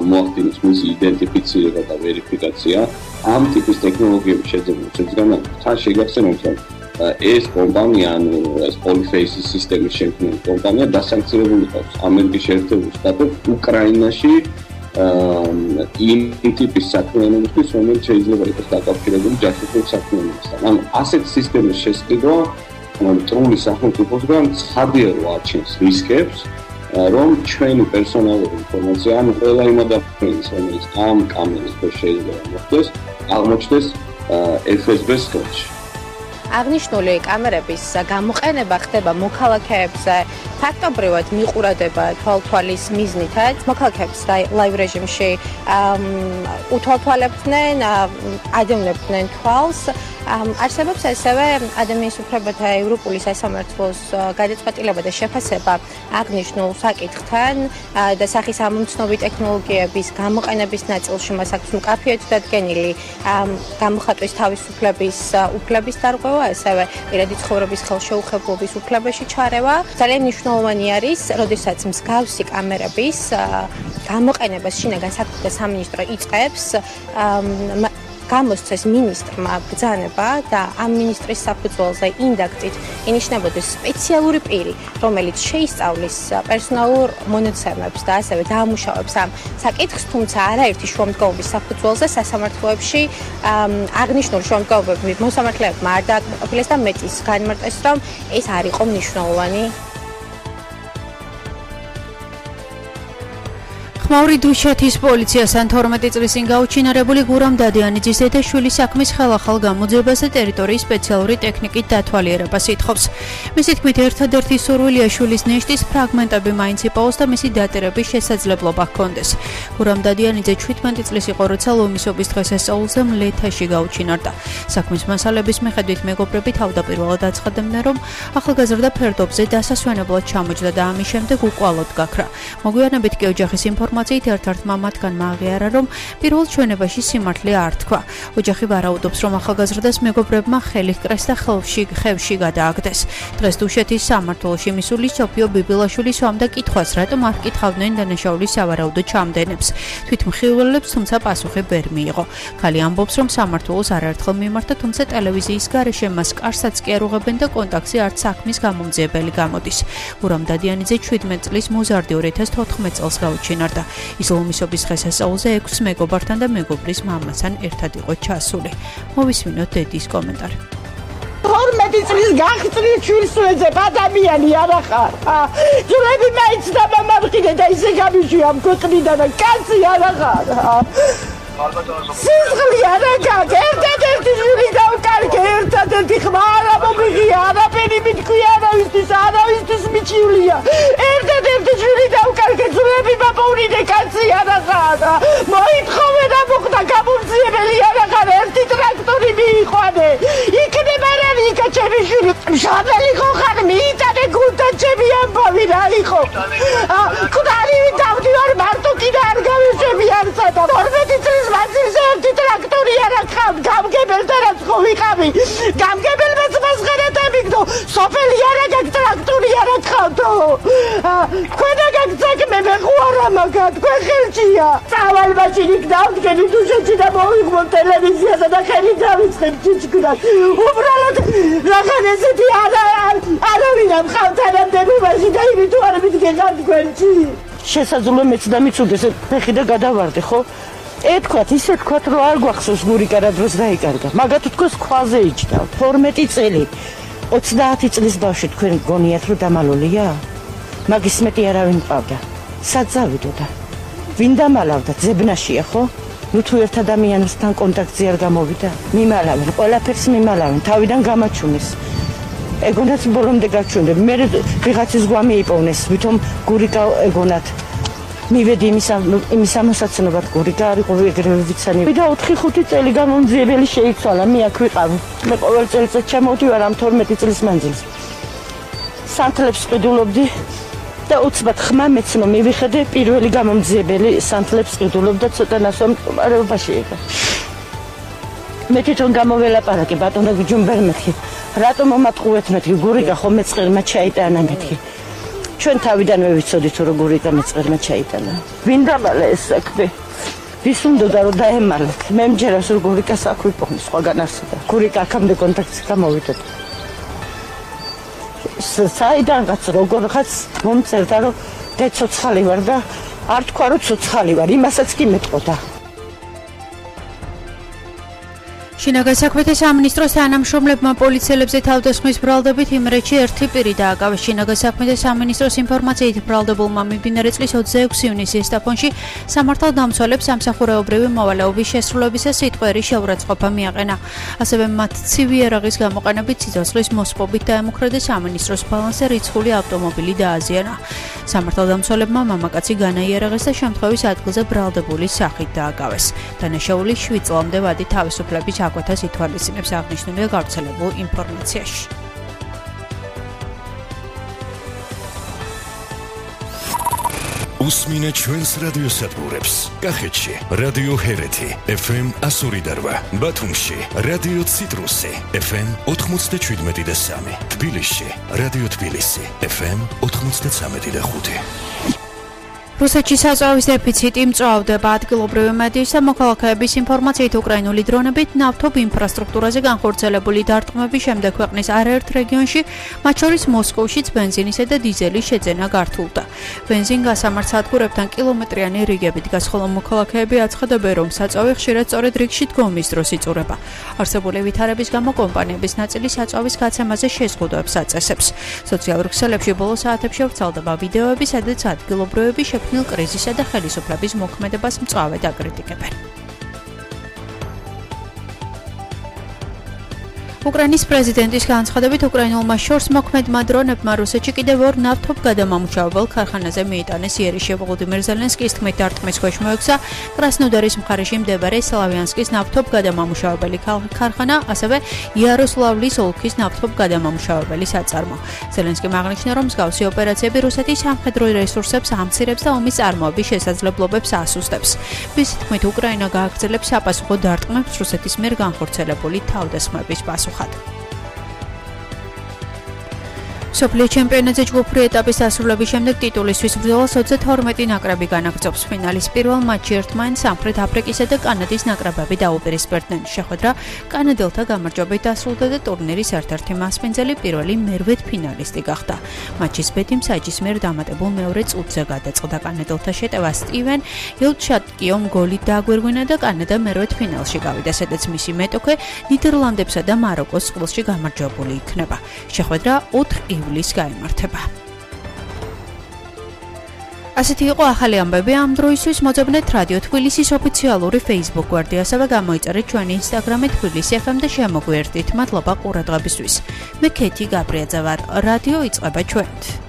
მოახდინოს მისი იდენტიფიცირება და ვერიფიკაცია. ამ ტიპის ტექნოლოგიების შეძენილს თან შეგახსენოთ, რომ ეს კომპანია, ანუ ეს Polyface სისტემის შემქმნელი კომპანია დასანქცირებული ყავს ამერიკის შეერთებულ შტატებში უკრაინაში იმ ტიპის საქმიანობისთვის, რომელიც შეიძლება იყოს დაკავშირებული ჯაშუშობის საქმიანობასთან. ანუ ასეთ სისტემის შესყიდვა მტრული სახელმწიფოსგან ცხადია არჩენს რისკებს, რომ ჩვენი პერსონალური ინფორმაცია, ანუ ყველა იმ ადამიანის, რომელიც ამ კამერის ქვეშ შეიძლება მოხდეს, აღმოჩნდეს FSB-ს ხელში. აღნიშნული კამერების გამოყენება ხდება მოქალაქეებზე ფაქტობრივად მიყურადება თვალთვალის მიზნითაც. მოქალაქეებს ლაივ რეჟიმში უთვალთვალებდნენ, ადევნებდნენ თვალს. არსებობს ასევე ადამიანის უფლებათა ევროპული სასამართლოს გადაწყვეტილება და შეფასება აღნიშნულ საკითხთან და სახის ამომცნობი ტექნოლოგიების გამოყენების ნაწილში მას აქვს მკაფიოდ დადგენილი გამოხატვის თავისუფლების უფლების დარღვევა, ასევე პირადი ცხოვრების ხელშეუხებლობის უფლებაში ჩარევა. ძალიან მნიშვნელოვანი არის, როდესაც მსგავსი კამერების გამოყენებას შინაგან საქმეთა სამინისტრო იწყებს, გამოსცეს მინისტრმა ბრძანება და ამ მინისტრის საფუძველზე ინდაქტით ინიშნებოდეს სპეციალური პირი, რომელიც შეისწავლის პერსონალურ მონაცემებს და ასევე დაამუშავებს ამ საკითხს, თუმცა არაერთი შუამდგომობის საფუძველზე სასამართლოებში აღნიშნული შუამდგომობები მოსამართლეებმა არ დააკმაყოფილეს და მეტის განმარტეს, რომ ეს არ იყო მნიშვნელოვანი. ხმაური დუშეთის პოლიციასთან 12 წლის წინ გაუჩინარებული გურამ დადიანიძის დედაშვილის საქმის ხელახალ გამოძიებას და ტერიტორიის სპეციალური ტექნიკით დათვალიერებას ითხოვს. მისი თქმით, ერთადერთი სურვილია შვილის ნეშტის ფრაგმენტები მაინც იპოვოს და მისი დატირების შესაძლებლობა ჰქონდეს. გურამ დადიანიძე 17 წლის იყო, როცა ლომისობის დღესასწაულზე მლეთაში გაუჩინარდა. საქმის მასალების მიხედვით მეგობრები თავდაპირველად აცხადებდნენ, რომ ახალგაზრდა ფერდობზე დასასვენებლად ჩამოჯდა და ამის შემდეგ უკვალოდ გაქრა. მოგვიანებით კი ოჯახის ინფორმაციით ერთ-ერთმა მათგანმა აღიარა, რომ პირველ ჩვენებაში სიმართლე არ თქვა. ოჯახი ვარაუდობს, რომ ახალგაზრდას მეგობრებმა ხელი ჰკრეს და ხევში გადააგდეს. დღეს დუშეთის სამმართველოში მისული სოფიო ბიბილაშვილი სვამდა კითხვას, რატომ არ ჰკითხავდნენ დანაშაულის სავარაუდო ჩამდენებს. თვითმხილველებს თუმცა პასუხი ვერ მიიღო. ქალი ამბობს, რომ სამმართველოს არაერთხელ მიმართა, თუმცა ტელევიზიის გარეშე მას კარსაც კი არ უღებენ და კონტაქტზე არც საქმის გამომძიებელი გამოდის. გურამ დადიანიძე 17 წლის მოზარდი 2014 წელს გაუჩინარდა. ის ლომისობის დღესასწაულზე 6 მეგობართან და მეგობრის მამასთან ერთად იყო ჩასული. მოვისმინოთ დედის კომენტარი. 12 წლის გაღწრით შვილს ვეძებ, ადამიანი არა ხარ. ძვლები მაინც დამამარხინე და ისე გამიშვია ამ ქვეყნიდან და კაცი არა ხარ. სიზღლი არა გაქვს, ერთადერთი შვილი დავკარგე, ერთადერთი ხმა არა მომიღია, არაფერი მითქვია არავისთვის მიჩივლია. ერთადერთი შვილი დავკარგე, ძვლები მაპოვნინე, კაცი არა ხარ. მოითხოვე რა მოხდა, გამომძიებელი არა ხარ, ერთი ტრაქტორი მიიყვანე. იქნება რა იქა ჩემი შვილი, მშობელი ხო ხარ, მიიტანე გუნდა ჩემი ამბავი რა იყო. კვდარივი დავდივარ, მარტო კიდე არ გავიშვები არცადა. 12 წლის მანძილზე ერთი ტრაქტორი არ აქვს, გამგებელთანაც ხო ვიყავი. გამგებელმაც მასღერა დამიგდო, სოფელი არა გაქვს, ტრაქტორი არ აქვს. ქვედა გაქვს საქმე, მე ხوارა მაგათ, თქვენ ხელშია. წავალ იქ დავდგენი დუშეთში და მოვიღო ტელევიზიასა და ხელი დავიწყებ ჭიჭკნას. უბრალოდ რაღაც ესეთი არავინ ამ ხალხთანამდებობაში და იმით თუ არ მიდგენთ თქვენში. შესაძლოა მეც და მიცუდეს ფეხი და გადავარდე, ხო? ეთქვათ, ისე თქვათ, რომ არ გვახსოვს გურიკა რა დროს დაიკარგა. მაგათ თქვენს ქვაზე იჯდავ. 12 წელი, 30 წლის ბავშვი თქვენ გონიათ, რომ დამალულია? მაგის მეტი არავინ მყავდა. სად წავიდო და ვინ დამალავდა? ძებნაშია, ხო? ნუ თუ ერთ ადამიანთან კონტაქტზე არ გამოვიდა, მიმალავენ, ყველაფერს მიმალავენ, თავიდან გამაჩუნეს. ეგონაც ბოლომდე გაჩვენდა. მე ვიღაცის გვამი იპოვნეს, ვითომ გურიკა ეგონათ. მივედი იმის ამოსაცნობად გურიკა არ იყო ეგრევე ვიცანი. და 4-5 წელი გამომძიებელი შეიცვალა, მე აქ ვიყავ. მე ყოველ წელიწად ჩამოვდივარ ამ 12 წლის მანძილზე. სანთლებს ყიდულობდი და უცბად ხმა მეცნო მივიხედე პირველი გამომძიებელი სანთლებს ყიდულობდა ცოტა ნასვამ მდგომარეობაში იყო. მე თვითონ გამოველაპარაკე ბატონო ჯუმბერ მეთქი. რატომ მომატყუეთ მეთქი გურიკა ხომ მეწყერმა ჩაიტანა მეთქი. ჩვენ თავიდანვე ვიცოდით რომ გური გამეწყერმა ჩაიტანა. ვინ დამალე ეს საქმე? ვის უნდა რომ დაემალეთ? მე მჯერას რომ გურიკას აქ ვიპოვე სხვაგან არსება. გურიკა აქამდე კონტაქტში გამოვიდეთ. საიდანღაც როგორღაც მომწერდა რომ დეცოცხალი ვარ და არ თქვა რომ ცოცხალი ვარ, იმასაც კი მეტყოდა. შინაგან საქმეთა სამინისტროს თანამშრომლებმა პოლიციელებზე თავდასხმის ბრალდებით იმრეთში ერთი პირი დააკავეს. შინაგან საქმეთა სამინისტროს ინფორმაციით ბრალდებულმა მიმდინარე წლის 26 ივნისის სტაფონში სამართალდამცველებს სამსახურეობრივი მოვალეობის შესრულებისას სიტყვიერი შეურაცხყოფა მიაყენა. ასევე მათ ცივი იარაღის გამოყენებით სიცოცხლის მოსპობით დაემუქრა და სამინისტროს ბალანსზე რიცხული ავტომობილი დააზიანა. სამართალდამცველებმა მამაკაცი განაიარაღეს და შემთხვევის ადგილზე ბრალდებულის სახით დააკავეს. დანაშაული 7 წლამდე ვადი თავისუფლების აკვეთას ითვალისწინებს აღნიშნულია გავრცელებულ ინფორმაციაში. უსმინეთ ჩვენს რადიოსადგურებს. კახეთში რადიო ჰერეთი FM 102.8, ბათუმში რადიო ციტრუსი FM 97.3, თბილისში რადიო თბილისი FM 93.5. რუსეთში საწვავის დეფიციტი მწვავდება. ადგილობრივი მედიის და მოქალაქეების ინფორმაციით უკრაინული დრონებით ნავთობ ინფრასტრუქტურაზე განხორციელებული დარტყმების შემდეგ ქვეყნის არაერთ რეგიონში, მათ შორის მოსკოვშიც ბენზინისა და დიზელის შეძენა გართულდა. ბენზინ გასამართ სადგურებთან კილომეტრიანი რიგებით დგას, ხოლო მოქალაქეები აცხადებენ, რომ საწვავი ხშირად სწორედ რიგში დგომის დროს იწურება. არსებული ვითარების გამო კომპანიების ნაწილი საწვავის გაცემაზე შეზღუდვებს აწესებს. სოციალურ ქსელებში ბოლო საათებში ვრცელდება ვიდეოები, სადაც ადგილობრივები კრიზისა და ხელისუფლების მოქმედებას მწვავედ აკრიტიკებენ. უკრაინის პრეზიდენტის განცხადებით უკრაინულმა შორს მოქმედმა დრონებმა რუსეთში კიდევ ორ ნავთობ გადამამუშავებელ ქარხანაზე მიიტანეს იერიშე. ვოლოდიმირ ზელენსკის თქმით, დარტყმის ქვეშ მოექცა კრასნოდარის მხარეში მდებარე სლავიანსკის ნავთობ გადამამუშავებელი ქარხანა, ასევე იაროსლავლის ოლქის ნავთობ გადამამუშავებელი საწარმო. ზელენსკიმ აღნიშნა, რომ მსგავსი ოპერაციები რუსეთის სამხედრო რესურსებს ამცირებს და ომის წარმოების შესაძლებლობებს ასუსტებს. მისი თქმით, უკრაინა გააგრძელებს საპასუხო დარტყმებს რუსეთის მიერ განხორციელებული თავდასხმების პასუხად. მსოფლიო ჩემპიონატზე ჯგუფური ეტაპის დასრულების შემდეგ ტიტულისთვის ბრძოლას 32 ნაკრები განაგრძობს. ფინალის პირველ მატჩში ერთმანეთს სამხრეთ აფრიკისა და კანადის ნაკრებები დაუპირისპირდნენ. შეხვედრა კანადელთა გამარჯვებით დასრულდა და ტურნირის ერთ-ერთი მასპინძელი პირველი მერვედ ფინალისტი გახდა. მატჩის ბედი მსაჯის მიერ დამატებულ მეორე წუთზე გადაწყდა. კანადელთა შეტევა სტივენ ილჩატკიომ გოლით დააგვირგვინა და კანადა მერვედ ფინალში გავიდა, სადაც მისი მეტოქე ნიდერლანდებსა და მაროკოს წყვილში გამარჯვებული იქნება. შეხვედრა 4 ივლისს გაიმართება. ასეთი იყო ახალი ამბები ამ დროისთვის. მოძებნეთ რადიო თბილისის ოფიციალური Facebook გვერდი, ასევე გამოიწერეთ ჩვენი Instagram თბილისი FM და შემოგვიერთდით. მადლობა ყურადღებისთვის. მე ქეთი გაბრიაძე ვარ. რადიო იწყება ჩვენით.